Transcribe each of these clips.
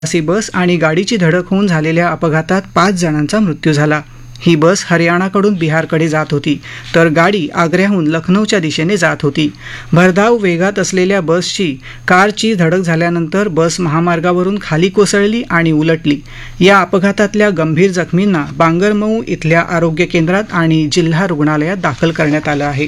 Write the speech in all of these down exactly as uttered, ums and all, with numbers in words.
बस आणि गाडीची धडक होऊन झालेल्या अपघातात पाच जणांचा मृत्यू झाला. ही बस हरियाणाकडून बिहारकडे जात होती तर गाडी आग्र्याहून लखनौच्या दिशेने जात होती. भरधाव वेगात असलेल्या बसची कारची धडक झाल्यानंतर बस महामार्गावरून खाली कोसळली आणि उलटली. या अपघातातल्या गंभीर जखमींना बांगरमऊ इथल्या आरोग्य केंद्रात आणि जिल्हा रुग्णालयात दाखल करण्यात आलं आहे.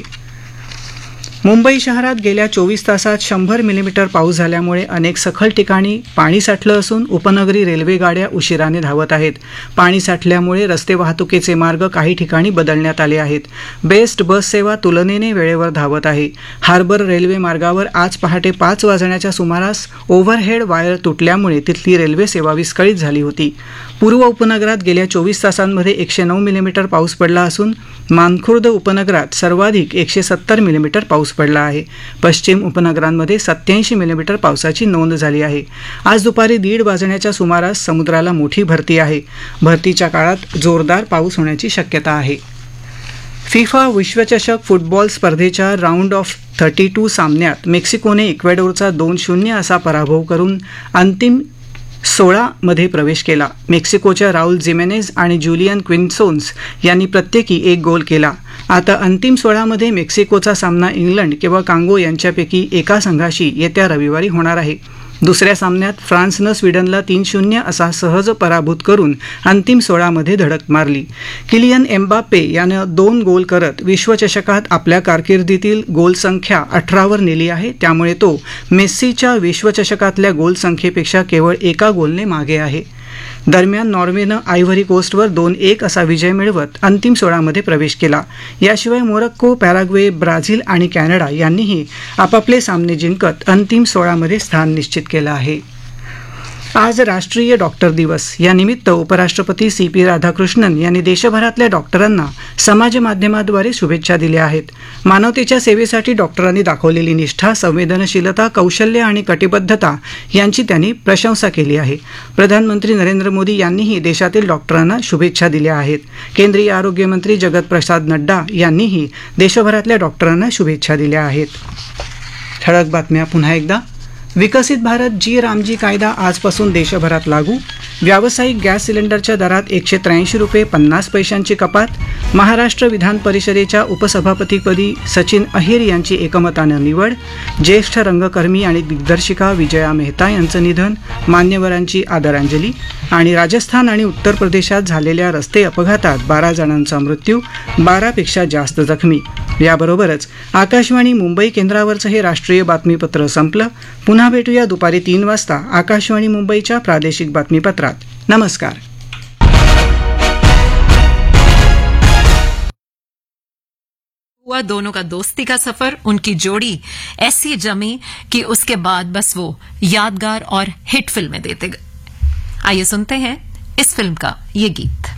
मुंबई शहरात गेल्या चोवीस तासात शंभर मिलीमीटर पाऊस झाल्यामुळे अनेक सखल ठिकाणी पाणी साठलं असून उपनगरी रेल्वे गाड्या उशिराने धावत आहेत. पाणी साठल्यामुळे रस्ते वाहतुकीचे मार्ग काही ठिकाणी बदलण्यात आले आहेत. बेस्ट बस सेवा तुलनेने वेळेवर धावत आहे. हार्बर रेल्वे मार्गावर आज पहाटे पाच वाजण्याच्या सुमारास ओव्हरहेड वायर तुटल्यामुळे तिथली रेल्वे सेवा विस्कळीत झाली होती. पूर्व उपनगरात गेल्या चोवीस तासांमध्ये एकशे नऊ मिलीमीटर पाऊस पडला असून मानखुर्द उपनगरात सर्वाधिक एकशे सत्तर मिलीमीटर पाऊस पडला आहे. पश्चिम उपनगरांमध्ये सत्याऐंशी मिलीमीटर पावसाची नोंद झाली आहे. आज दुपारी दीड वाजण्याच्या सुमारास समुद्राला मोठी भरती आहे. भरतीच्या काळात जोरदार पाऊस होण्याची शक्यता आहे. फिफा विश्वचषक फुटबॉल स्पर्धेच्या राऊंड ऑफ थर्टी टू सामन्यात मेक्सिकोने इक्वेडोरचा दोन शून्य असा पराभव करून अंतिम सोळा मध्ये प्रवेश केला. मेक्सिकोच्या राहुल जिमेनेज आणि जुलियन क्विन्सोन्स यांनी प्रत्येकी एक गोल केला. आता अंतिम सोळामध्ये मेक्सिकोचा सामना इंग्लंड किंवा कांगो यांच्यापैकी एका संघाशी येत्या रविवारी होणार आहे. दुसऱ्या सामन्यात फ्रान्सनं स्वीडनला तीन शून्य असा सहज पराभूत करून अंतिम सोळामध्ये धडक मारली. किलियन एम्बाप्पे यानं दोन गोल करत विश्वचषकात आपल्या कारकिर्दीतील गोल संख्या अठरावर नेली आहे. त्यामुळे तो मेस्सीच्या विश्वचषकातल्या गोल संख्येपेक्षा केवळ एका गोलने मागे आहे. दरम्यान नॉर्वेनं आयव्हरी कोस्टवर दोन एक असा विजय मिळवत अंतिम सोळामध्ये प्रवेश केला. याशिवाय मोरक्को, पॅराग्वे, ब्राझील आणि कॅनडा यांनीही आपापले सामने जिंकत अंतिम सोळामध्ये स्थान निश्चित केलं आहे. आज राष्ट्रीय डॉक्टर दिवस. या निमित्त उपराष्ट्रपती सी पी राधाकृष्णन यांनी देशभरातल्या डॉक्टरांना समाज माध्यमाद्वारे शुभेच्छा दिल्या आहेत. मानवतेच्या सेवेसाठी डॉक्टरांनी दाखवलेली निष्ठा, संवेदनशीलता, कौशल्य आणि कटिबद्धता यांची त्यांनी प्रशंसा केली आहे. प्रधानमंत्री नरेंद्र मोदी यांनीही देशातील डॉक्टरांना शुभेच्छा दिल्या आहेत. केंद्रीय आरोग्य मंत्री जगत प्रसाद नड्डा यांनीही देशभरातल्या डॉक्टरांना शुभेच्छा दिल्या आहेत. ठळक बातम्या पुन्हा एकदा. विकसित भारत जी रामजी कायदा आजपासून देशभरात लागू. व्यावसायिक गॅस सिलेंडरच्या दरात एकशे त्र्याऐंशी रुपये पन्नास पैशांची कपात. महाराष्ट्र विधान परिषदेच्या उपसभापतीपदी सचिन अहिर यांची एकमतानं निवड. ज्येष्ठ रंगकर्मी आणि दिग्दर्शिका विजया मेहता यांचं निधन, मान्यवरांची आदरांजली. आणि राजस्थान आणि उत्तर प्रदेशात झालेल्या रस्ते अपघातात बारा जणांचा मृत्यू, बारापेक्षा जास्त जखमी. याबरोबरच आकाशवाणी मुंबई केंद्रावरचं हे राष्ट्रीय बातमीपत्र संपलं. पुन्हा भेटूया दुपारी तीन वाजता आकाशवाणी मुंबईच्या प्रादेशिक बातमीपत्रात. नमस्कार. हुआ दोनों का दोस्ती का सफर, उनकी जोड़ी ऐसी जमी कि उसके बाद बस वो यादगार और हिट फिल्में देते गए. आइए सुनते हैं इस फिल्म का ये गीत.